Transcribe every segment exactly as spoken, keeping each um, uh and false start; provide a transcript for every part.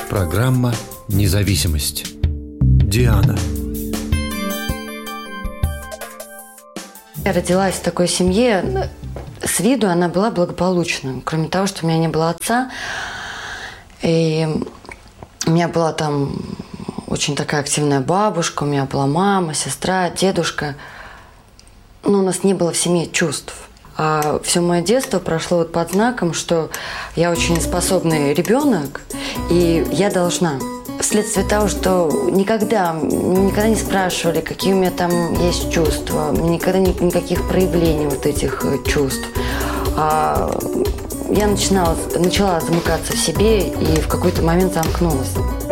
Программа «Независимость». Диана. Я родилась в такой семье. С виду она была благополучной. Кроме того, что у меня не было отца. И у меня была там очень такая активная бабушка. У меня была мама, сестра, дедушка. Но у нас не было в семье чувств. А все мое детство прошло вот под знаком, что я очень способный ребенок, и я должна. Вследствие того, что никогда, никогда не спрашивали, какие у меня там есть чувства, никогда ни, никаких проявлений вот этих чувств. А я начинала, начала замыкаться в себе и в какой-то момент замкнулась.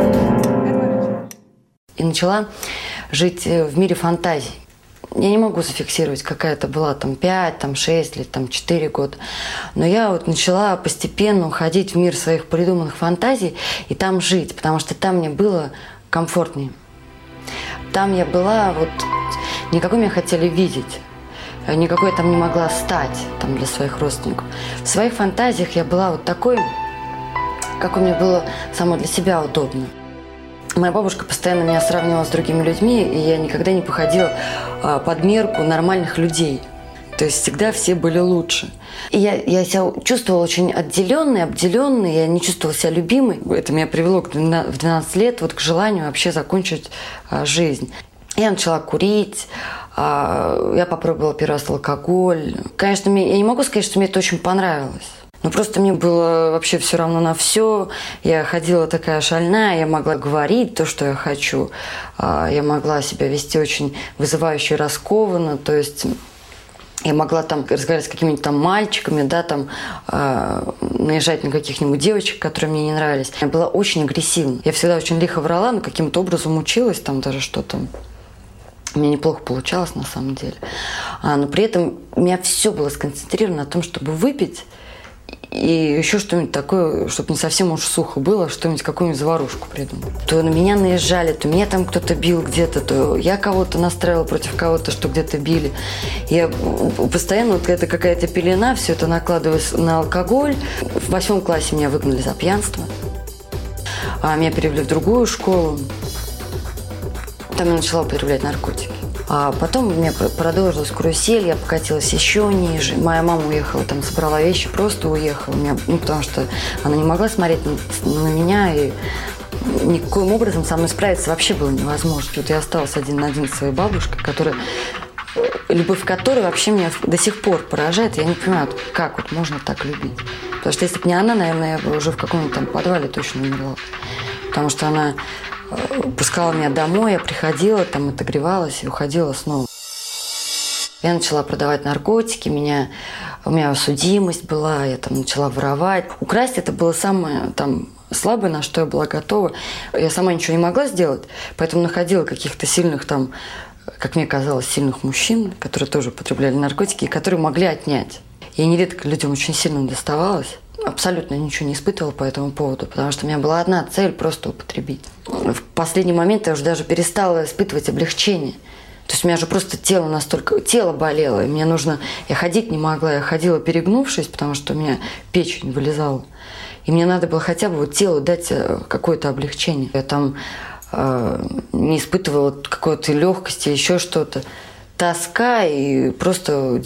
И начала жить в мире фантазий. Я не могу зафиксировать, какая это была, там, пять, там, шесть или там, четыре года. Но я вот начала постепенно уходить в мир своих придуманных фантазий и там жить, потому что там мне было комфортнее. Там я была, вот, никакой меня хотели видеть, никакой я там не могла стать там, для своих родственников. В своих фантазиях я была вот такой, как мне было само для себя удобно. Моя бабушка постоянно меня сравнивала с другими людьми, и я никогда не походила а, под мерку нормальных людей. То есть всегда все были лучше. И я, я себя чувствовала очень отделенной, обделенной, я не чувствовала себя любимой. Это меня привело в двенадцать лет вот, к желанию вообще закончить а, жизнь. Я начала курить, а, я попробовала первый раз алкоголь. Конечно, мне, я не могу сказать, что мне это очень понравилось. Ну, просто мне было вообще все равно на все. Я ходила такая шальная, я могла говорить то, что я хочу. Я могла себя вести очень вызывающе и раскованно. То есть я могла там разговаривать с какими-нибудь там мальчиками, да, там наезжать на каких-нибудь девочек, которые мне не нравились. Я была очень агрессивна. Я всегда очень лихо врала, но каким-то образом училась там даже что-то. У меня неплохо получалось на самом деле. А, но при этом у меня все было сконцентрировано на том, чтобы выпить. И еще что-нибудь такое, чтобы не совсем уж сухо было, что-нибудь, какую-нибудь заварушку придумать. То на меня наезжали, то меня там кто-то бил где-то, то я кого-то настраивала против кого-то, что где-то били. Я постоянно, вот это какая-то пелена, все это накладывалось на алкоголь. В восьмом классе меня выгнали за пьянство. А меня перевели в другую школу. Там я начала употреблять наркотики. А потом у меня продолжилась карусель, я покатилась еще ниже. Моя мама уехала, там собрала вещи, просто уехала. Меня, ну, потому что она не могла смотреть на, на меня, и никаким образом со мной справиться вообще было невозможно. Вот я осталась один на один с своей бабушкой, которая, любовь к которой вообще меня до сих пор поражает. Я не понимаю, как вот можно так любить. Потому что если бы не она, наверное, я бы уже в каком-нибудь там подвале точно умерла. Потому что она пускала меня домой, я приходила, там отогревалась и уходила снова. Я начала продавать наркотики, меня, у меня судимость была, я там начала воровать. Украсть это было самое там, слабое, на что я была готова. Я сама ничего не могла сделать, поэтому находила каких-то сильных там, как мне казалось, сильных мужчин, которые тоже употребляли наркотики, и которые могли отнять. Я нередко людям очень сильно доставалась. Абсолютно ничего не испытывала по этому поводу, потому что у меня была одна цель – просто употребить. В последний момент я уже даже перестала испытывать облегчение. То есть у меня же просто тело настолько… Тело болело, и мне нужно… Я ходить не могла, я ходила перегнувшись, потому что у меня печень вылезала. И мне надо было хотя бы вот телу дать какое-то облегчение. Я там э, не испытывала какой-то легкости, еще что-то. Тоска и просто,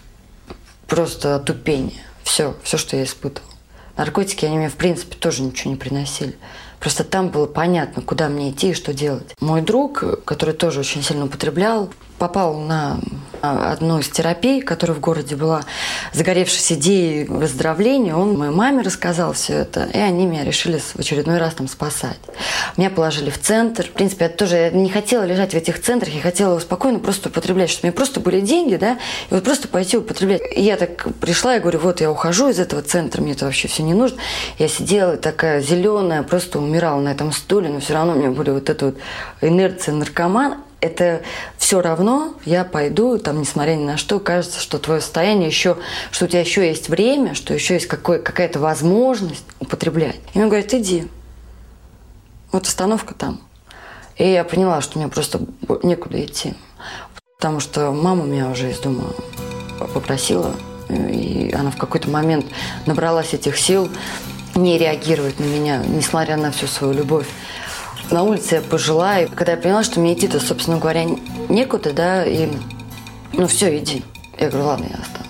просто отупение. Все, все, что я испытывала. Наркотики, они мне, в принципе, тоже ничего не приносили. Просто там было понятно, куда мне идти и что делать. Мой друг, который тоже очень сильно употреблял, попал на одну из терапий, которая в городе была, загоревшись идеей выздоровления. Он моей маме рассказал все это, и они меня решили в очередной раз там спасать. Меня положили в центр. В принципе, я тоже я не хотела лежать в этих центрах, я хотела спокойно просто употреблять, чтобы у меня просто были деньги, да, и вот просто пойти употреблять. И я так пришла и говорю, вот я ухожу из этого центра, мне это вообще все не нужно. Я сидела такая зеленая, просто умирала на этом стуле, но все равно у меня были вот эта вот инерция наркомана. Это все равно я пойду, там, несмотря ни на что, кажется, что твое состояние еще, что у тебя еще есть время, что еще есть какой, какая-то возможность употреблять. И он говорит, иди. Вот остановка там. И я поняла, что мне просто некуда идти. Потому что мама меня уже из дома попросила, и она в какой-то момент набралась этих сил, не реагирует на меня, несмотря на всю свою любовь. На улице я пожила, и когда я поняла, что мне идти-то, собственно говоря, некуда, да, и ну все, иди. Я говорю, ладно, я останусь.